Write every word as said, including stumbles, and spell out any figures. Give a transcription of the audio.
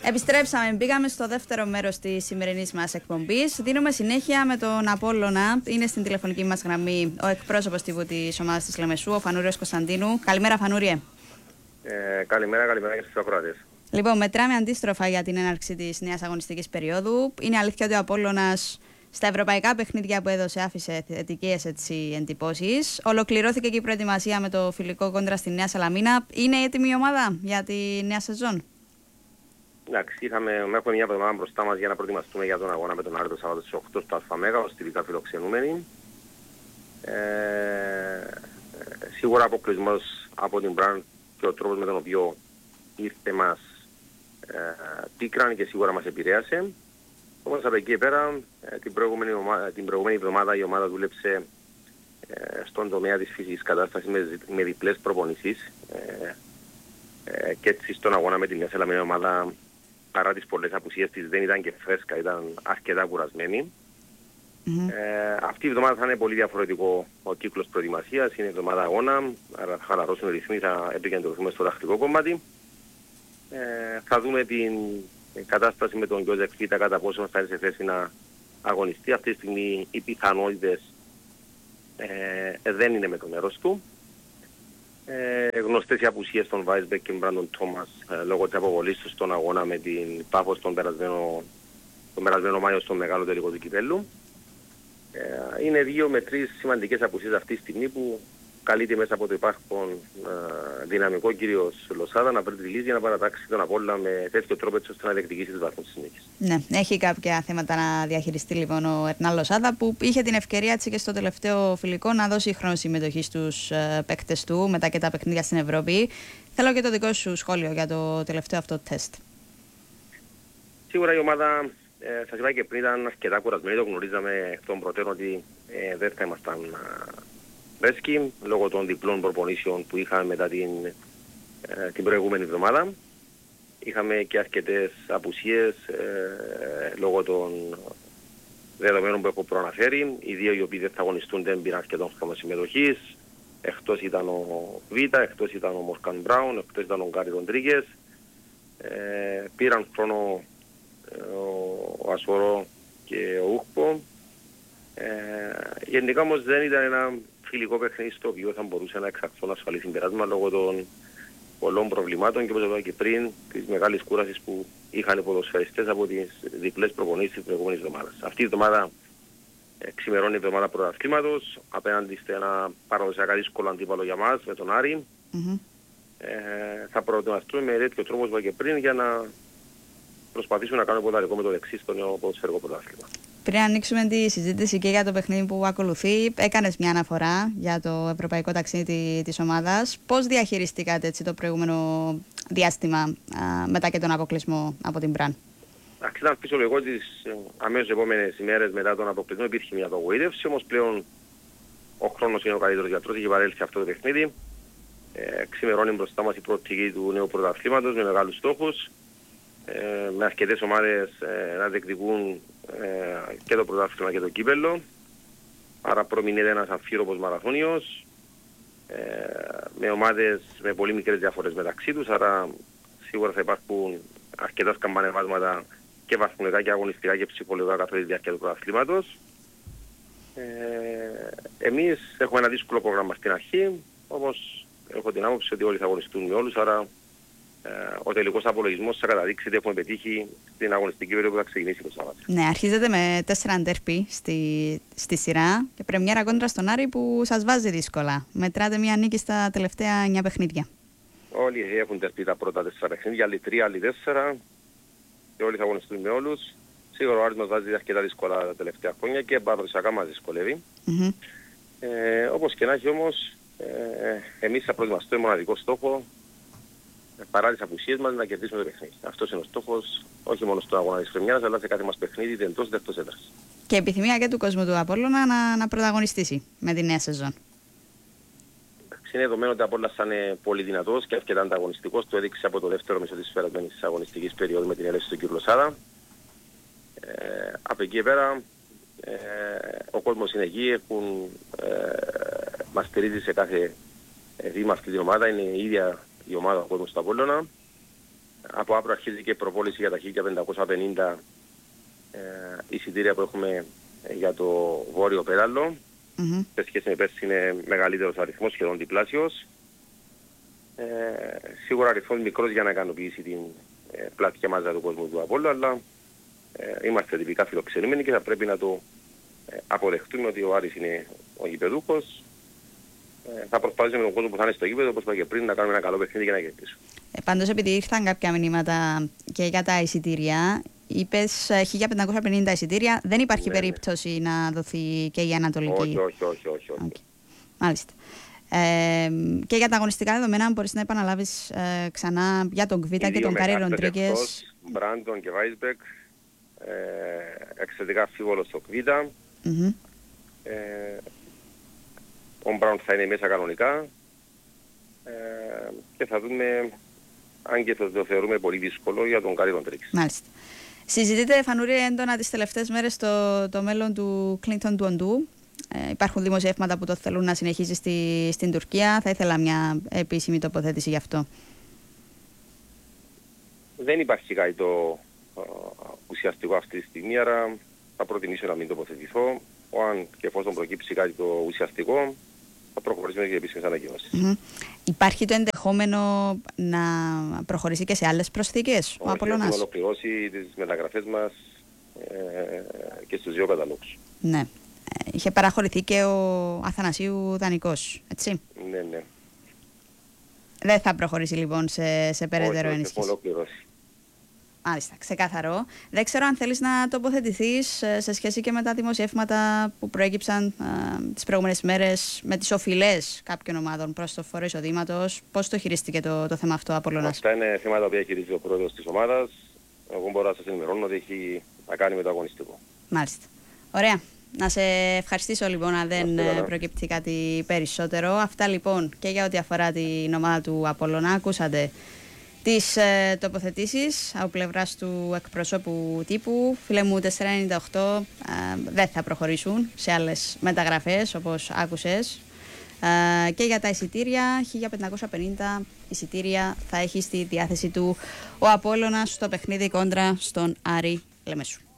Επιστρέψαμε, μπήκαμε στο δεύτερο μέρος της σημερινής μας εκπομπής. Δίνουμε συνέχεια με τον Απόλλωνα. Είναι στην τηλεφωνική μας γραμμή ο εκπρόσωπος τύπου της ομάδας της Λεμεσού, ο Φανούριος Κωνσταντίνου. Καλημέρα, Φανούριε. Ε, καλημέρα, καλημέρα και στους ακροατές. Λοιπόν, μετράμε αντίστροφα για την έναρξη της νέας αγωνιστικής περίοδου. Είναι αλήθεια ότι ο Απόλλωνας στα ευρωπαϊκά παιχνίδια που έδωσε άφησε θετικές εντυπώσεις. Ολοκληρώθηκε και η προετοιμασία με το φιλικό κόντρα στη Νέα Σαλαμίνα. Είναι έτοιμη η ομάδα για τη νέα σεζόν? Εντάξει, είχαμε έχουμε μια εβδομάδα μπροστά μας για να προετοιμαστούμε για τον αγώνα με τον Άρη το Σάββατο στις οκτώ στο Αλφαμέγα, ως τυπικά φιλοξενούμενοι. Ε, σίγουρα αποκλεισμός από την Μπραν και ο τρόπος με τον οποίο ήρθε μας ε, πίκραν και σίγουρα μας επηρέασε. Όμως από εκεί πέρα, ε, την, προηγούμενη ομα... την προηγούμενη εβδομάδα η ομάδα δούλεψε ε, στον τομέα της φυσικής κατάστασης με, με διπλές προπονήσεις. Ε, ε, και έτσι στον αγώνα με την Νέα Σαλαμίνα η ομάδα, παρά τις πολλές απουσίες της, δεν ήταν και φρέσκα, ήταν αρκετά κουρασμένη. Mm-hmm. Ε, αυτή η εβδομάδα θα είναι πολύ διαφορετικό ο κύκλος προετοιμασίας, είναι εβδομάδα αγώνα, άρα θα χαλαρώσουν οι ρυθμοί, θα επικεντρωθούμε στο τακτικό κομμάτι. Ε, θα δούμε την κατάσταση με τον Γιώζεφ Φίτα, κατά πόσο θα είναι σε θέση να αγωνιστεί. Αυτή τη στιγμή οι πιθανότητες ε, δεν είναι με το μέρος του. Ε, γνωστές οι απουσίες των Βάισμπεκ και Μπράντον Τόμας ε, λόγω της αποβολής του στον αγώνα με την Πάφος τον περασμένο, τον περασμένο Μάιο στο μεγάλο τελικό του κυπέλλου. Ε, είναι δύο με τρεις σημαντικές απουσίες αυτή τη στιγμή που καλείται μέσα από το υπάρχον ε, δυναμικό κύριος Λοσάδα να βρει τη λύση για να παρατάξει τον Απόλλωνα με τέτοιο τρόπο έτσι ώστε να διεκδικήσει τις βαθμούς της νίκης. Ναι, έχει κάποια θέματα να διαχειριστεί λοιπόν ο Ερνάν Λοσάδα, που είχε την ευκαιρία έτσι και στο τελευταίο φιλικό να δώσει χρόνο συμμετοχή στους ε, παίκτες του μετά και τα παιχνίδια στην Ευρώπη. Θέλω και το δικό σου σχόλιο για το τελευταίο αυτό τεστ. Σίγουρα η ομάδα, ε, σας είπα και πριν, ήταν αρκετά κουρασμένη. Το γνωρίζαμε εκ των προτέρων ότι ε, δεν θα ήμασταν φρέσκοι λόγω των διπλών προπονήσεων που είχαμε μετά την, ε, την προηγούμενη εβδομάδα. Είχαμε και αρκετές απουσίες ε, λόγω των δεδομένων που έχω προαναφέρει. Οι δύο οι οποίοι δεν θα αγωνιστούν δεν πήραν αρκετών χρόνο συμμετοχής. Εκτός ήταν ο Β, εκτός ήταν ο Μορκάν Μπράουν, εκτός ήταν ο Γκάρι Ροντρίγκες. Ε, πήραν χρόνο ε, ο, ο Ασορό και ο Ούκπο. Ε, γενικά όμως δεν ήταν ένα φιλικό παιχνίδι στο οποίο θα μπορούσε να εξαχθούν ασφαλή συμπεράσμα λόγω των πολλών προβλημάτων και όπως είπα και πριν της μεγάλης κούρασης που είχαν οι ποδοσφαιριστές από τις διπλές προπονήσεις της προηγούμενης εβδομάδας. Αυτή η εβδομάδα ε, ξημερώνει η εβδομάδα πρωταθλήματος απέναντι σε ένα παραδοσιακά δύσκολο αντίπαλο για μας με τον Άρη. Mm-hmm. Ε, θα προετοιμαστούμε με τέτοιο τρόπο όπως είπα και πριν για να προσπαθήσουμε να κάνουμε ποδαρικό με το δεξί στο νέο ποδοσφαιρικό πρωτάθλημα. Πριν ανοίξουμε τη συζήτηση και για το παιχνίδι που ακολουθεί, έκανες μια αναφορά για το ευρωπαϊκό ταξίδι της ομάδας. Πώς διαχειριστήκατε έτσι το προηγούμενο διάστημα α, μετά και τον αποκλεισμό από την Μπραν? Ήταν φυσιολογικό τις αμέσως επόμενες ημέρες μετά τον αποκλεισμό υπήρχε μια απογοήτευση, όμως πλέον ο χρόνος είναι ο καλύτερος γιατρός, έχει παρέλθει αυτό το παιχνίδι. Ε, ξημερώνει μπροστά μας η προοπτική του νέου πρωταθλήματος με μεγάλους στόχους. Ε, με αρκετές ομάδες ε, να διεκδικούν ε, και το πρωτάθλημα και το κύπελλο. Άρα προμηνύεται ένας αμφίροπος μαραθώνιος ε, με ομάδες με πολύ μικρές διαφορές μεταξύ τους, άρα σίγουρα θα υπάρχουν αρκετά σκαμπανεβάσματα και βαθμολογικά και αγωνιστικά και ψυχολογικά καθ' όλη τη διάρκεια του πρωταθλήματος. Ε, εμείς έχουμε ένα δύσκολο πρόγραμμα στην αρχή, όμως έχω την άποψη ότι όλοι θα αγωνιστούν με όλους, άρα Uh, ο τελικός απολογισμός θα καταδείξει ότι έχουμε πετύχει στην αγωνιστική περίοδο που θα ξεκινήσει το Σάββατο. Ναι, αρχίζετε με τέσσερα ντέρπι στη, στη σειρά και πρεμιέρα κόντρα στον Άρη που σας βάζει δύσκολα. Μετράτε μια νίκη στα τελευταία εννιά παιχνίδια. Όλοι έχουν τερπεί τα πρώτα τέσσερα παιχνίδια, άλλοι τρία, άλλοι τέσσερα και όλοι θα αγωνιστούν με όλους. Σίγουρα ο Άρης μας βάζει αρκετά δύσκολα τα τελευταία χρόνια και παραδοσιακά μας δυσκολεύει. Mm-hmm. Ε, όπως και να έχει όμως, ε, εμείς θα προετοιμαστούμε μοναδικό στόχο παρά τις απουσίες μας να κερδίσουμε το παιχνίδι. Αυτός είναι ο στόχος, όχι μόνο στον αγώνα της πρεμιέρας, αλλά σε κάθε μας παιχνίδι, είτε εντός είτε εκτός έδρας. Και επιθυμία και του κόσμου του Απόλλωνα να, να πρωταγωνιστήσει με τη νέα σεζόν. Είναι δεδομένο ότι ο Απόλλωνας θα είναι πολύ δυνατός και αρκετά ανταγωνιστικός. Το έδειξε από το δεύτερο μισό της περασμένης αγωνιστικής περίοδου με την έλευση του κ. Λοσάδα. Ε, από εκεί πέρα, ε, ο κόσμος είναι εκεί, έχουν, ε, μας στηρίζει σε κάθε βήμα αυτή την ομάδα, είναι η ίδια η ομάδα ο κόσμος του Απόλλωνα. από αύριο αρχίζει και η προπόληση για τα χίλια πεντακόσια πενήντα ε, εισιτήρια που έχουμε για το βόρειο πέδαλο. Mm-hmm. Σε σχέση με πέρσι είναι μεγαλύτερος αριθμός, σχεδόν διπλάσιος. Ε, σίγουρα αριθμός μικρός για να ικανοποιήσει την ε, πλάτια μάζα του κόσμου του Απόλλου, αλλά ε, είμαστε τυπικά φιλοξενούμενοι και θα πρέπει να το ε, αποδεχτούμε ότι ο Άρης είναι ο γηπεδούχος. Ε, θα προσπαθήσουμε τον κόσμο που θα είναι στο γήπεδο, όπως είπα και πριν, να κάνουμε ένα καλό παιχνίδι και να κερδίσουμε. Ε, πάντως, επειδή ήρθαν κάποια μηνύματα και για τα εισιτήρια, είπες χίλια πεντακόσια πενήντα εισιτήρια, δεν υπάρχει ναι, περίπτωση ναι. να δοθεί και η Ανατολική. Όχι, όχι, όχι. όχι, όχι. Okay. Μάλιστα. Ε, και για τα αγωνιστικά δεδομένα, μπορείς να επαναλάβεις ε, ξανά για τον Κβίτα και τον Κάρι Ροντρίγκες. Μπράντον και Βάισμπεκ, ε, εξαιρετικά αμφίβολο στο Κβίτα. Mm-hmm. Ε, ο Μπράουν θα είναι μέσα κανονικά ε, και θα δούμε αν και το θεωρούμε πολύ δύσκολο για τον Κάρι Ροντρίγκες. Μάλιστα. Συζητείται, Φανούρη, έντονα τις τελευταίες μέρες το, το μέλλον του Κλίντον του Οντού. Ε, υπάρχουν δημοσιεύματα που το θέλουν να συνεχίσει στη, στην Τουρκία. Θα ήθελα μια επίσημη τοποθέτηση γι' αυτό. Δεν υπάρχει κάτι το uh, ουσιαστικό αυτή τη στιγμή, άρα θα προτιμήσω να μην τοποθετηθώ. Αν και εφόσον προκύψει κάτι το ουσιαστικό, θα προχωρήσουμε και επίσημες ανακοινώσεις. Mm-hmm. Υπάρχει το ενδεχόμενο να προχωρήσει και σε άλλες προσθήκες ο Απολλώνας? Έχουμε ολοκληρώσει τις μεταγραφές μας ε, και στους δύο καταλόγους. Ναι. Είχε παραχωρηθεί και ο Αθανασίου δανεικός, έτσι. Ναι, ναι. Δεν θα προχωρήσει λοιπόν σε, σε περαιτέρω ενίσχυση. Έχουμε ολοκληρώσει. Μάλιστα, ξεκάθαρο. Δεν ξέρω αν θέλεις να τοποθετηθείς σε σχέση και με τα δημοσιεύματα που προέκυψαν α, τις προηγούμενες μέρες με τις οφειλές κάποιων ομάδων προς το φόρο εισοδήματος. Πώς το χειρίστηκε το, το θέμα αυτό, Απολλώνας? Αυτά είναι θέματα που χειρίζει ο πρόεδρος της ομάδας. Εγώ μπορώ να σας ενημερώνω ότι έχει να κάνει με το αγωνιστικό. Μάλιστα. Ωραία. Να σε ευχαριστήσω λοιπόν αν δεν Αστε, προκύπτει κάτι περισσότερο. Αυτά λοιπόν και για ό,τι αφορά την ομάδα του Απολλώνα. Ακούσατε τις ε, τοποθετήσεις από πλευράς του εκπροσώπου τύπου. Φίλε μου, τετρακόσια ενενήντα οκτώ ε, δεν θα προχωρήσουν σε άλλες μεταγραφές όπως άκουσες. Ε, και για τα εισιτήρια, χίλια πεντακόσια πενήντα εισιτήρια θα έχει στη διάθεση του ο Απόλλωνας στο παιχνίδι κόντρα στον Άρη Λεμεσού.